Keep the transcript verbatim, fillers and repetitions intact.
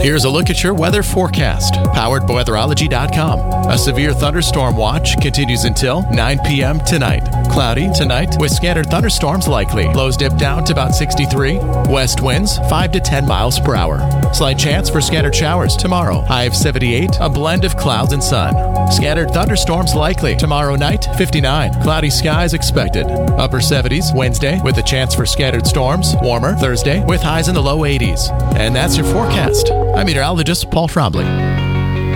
Here's a look at your weather forecast, powered by weatherology dot com. A severe thunderstorm watch continues until nine p.m. tonight. Cloudy tonight with scattered thunderstorms likely. Lows dip down to about sixty-three. West winds five to ten miles per hour. Slight chance for scattered showers tomorrow. High of seventy-eight, a blend of clouds and sun. Scattered thunderstorms likely. Tomorrow night, fifty-nine. Cloudy skies expected. Upper seventies Wednesday with a chance for scattered storms. Warmer Thursday with highs in the low eighties. And that's your forecast. I'm meteorologist Paul Trombley.